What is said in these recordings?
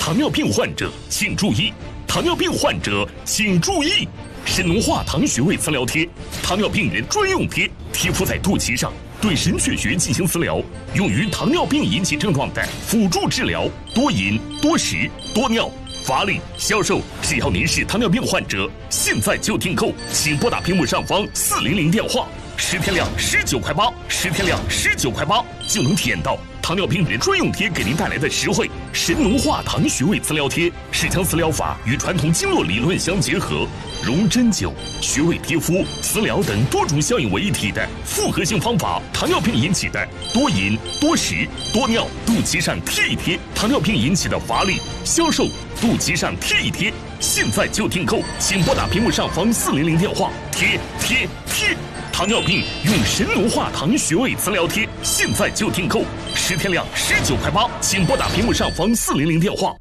糖尿病患者请注意！糖尿病患者请注意！神农化糖穴位磁疗贴，糖尿病人专用贴，贴敷在肚脐上，对神阙穴进行磁疗，用于糖尿病引起症状的辅助治疗。多饮、多食、多尿、乏力、消瘦。只要您是糖尿病患者，现在就订购，请拨打屏幕上方400电话，10天量19块8，10天量19块8，就能体验到糖尿病人专用贴给您带来的实惠。神农化糖穴位磁疗贴是将磁疗法与传统经络理论相结合，融针灸、穴位贴敷、磁疗等多种效应为一体的复合性方法。糖尿病引起的多饮、多食、多尿，肚脐上贴一贴；糖尿病引起的乏力、消瘦，肚脐上贴一贴。现在就订购，请拨打屏幕上方400电话，贴。糖尿病用神农化糖穴位磁疗贴，现在就订购，10天量19块8，请拨打屏幕上方400电话。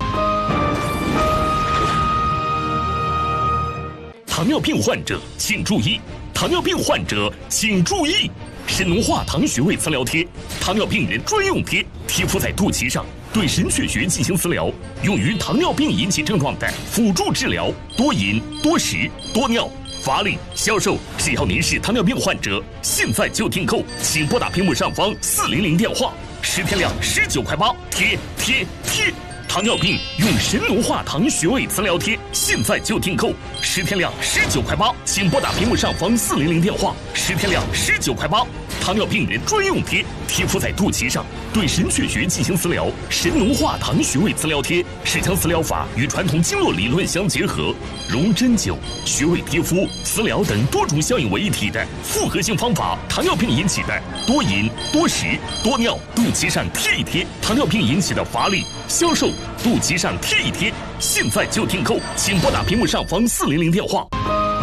糖尿病患者请注意！糖尿病患者请注意！神农化糖穴位磁疗贴，糖尿病人专用贴，贴敷在肚脐上，对神阙穴进行磁疗，用于糖尿病引起症状的辅助治疗。多饮、多食、多尿、乏力、消瘦。只要您是糖尿病患者，现在就订购，请拨打屏幕上方400电话，10天量19块8，贴。糖尿病用神农化糖穴位磁疗贴，现在就订购，10天量19块8，请拨打屏幕上方400电话，10天量19块8。糖尿病人专用贴，贴敷在肚脐上，对神阙穴进行磁疗。神农化糖穴位磁疗贴是将磁疗法与传统经络理论相结合，融针灸、穴位贴敷、磁疗等多种效应为一体的复合性方法。糖尿病引起的多饮、多食、多尿，肚脐上贴一贴；糖尿病引起的乏力、消瘦，肚脐上贴一贴。现在就订购，请拨打屏幕上方400电话。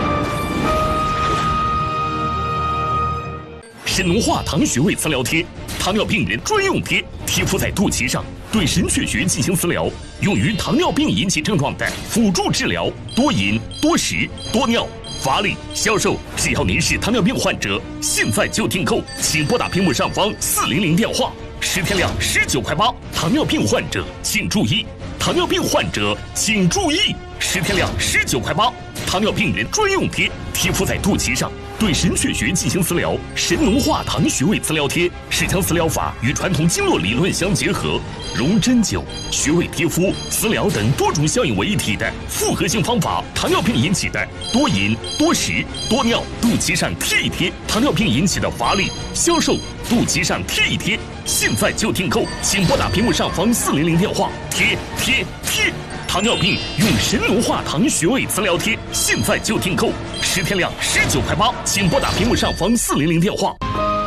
神农化糖穴位磁疗贴，糖尿病人专用贴，贴敷在肚脐上，对神阙穴进行磁疗，用于糖尿病引起症状的辅助治疗。多饮、多食、多尿、乏力、消瘦。只要您是糖尿病患者，现在就订购，请拨打屏幕上方400电话，10天量19块8。糖尿病患者请注意！糖尿病患者请注意！10天量19块8，糖尿病人专用贴，贴敷在肚脐上，对神阙穴进行磁疗。神农化糖穴位磁疗贴是将磁疗法与传统经络理论相结合，融针灸、穴位贴敷、磁疗等多种效应为一体的复合性方法。糖尿病引起的多饮、多食、多尿，肚脐上贴一贴；糖尿病引起的乏力、消瘦，肚脐上贴一贴。现在就订购，请拨打屏幕上方400电话，贴。糖尿病用神农化糖穴位磁疗贴，现在就订购，10天量19块8，请拨打屏幕上方400电话。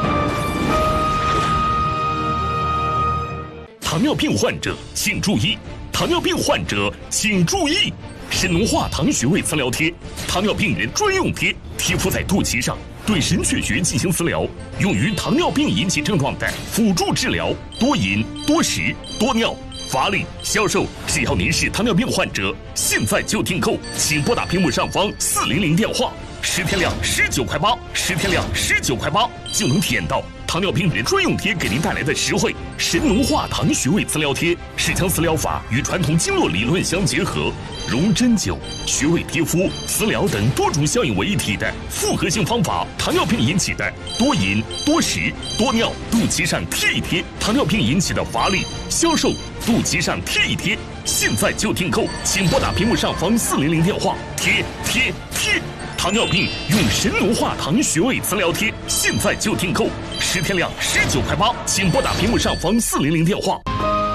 糖尿病患者请注意！糖尿病患者请注意！神农化糖穴位磁疗贴，糖尿病人专用贴，贴敷在肚脐上，对神阙穴进行磁疗，用于糖尿病引起症状的辅助治疗。多饮、多食、多尿、乏力、消瘦。只要您是糖尿病患者，现在就订购，请拨打屏幕上方400电话，10天量19块8，10天量19块8，就能体验到糖尿病人专用贴给您带来的实惠。神农化糖穴位磁疗贴是将磁疗法与传统经络理论相结合，融针灸、穴位贴敷、磁疗等多种效应为一体的复合性方法。糖尿病引起的多饮、多食、多尿，肚脐上贴一贴；糖尿病引起的乏力、消瘦，肚脐上贴一贴。现在就订购，请拨打屏幕上方400电话，贴。糖尿病用神农化糖穴位磁疗贴，现在就订购，10天量19块8，请拨打屏幕上方400电话。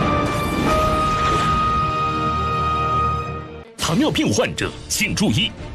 糖尿病患者请注意！